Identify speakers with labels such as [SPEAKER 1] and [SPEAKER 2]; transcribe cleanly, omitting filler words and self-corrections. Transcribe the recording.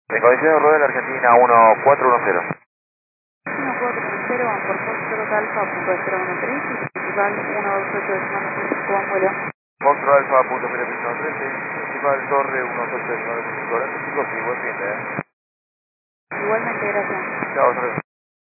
[SPEAKER 1] Condición Rodel Argentina 1410.
[SPEAKER 2] 1410 por Foxtrot Alfa, punto 013 y principal 128 de semana 5 buen vuelo.
[SPEAKER 1] Foxtrot Alfa, punto 013, principal Torre 128 de semana 545, sí, buen fin,
[SPEAKER 2] Igualmente, gracias.
[SPEAKER 1] Chao,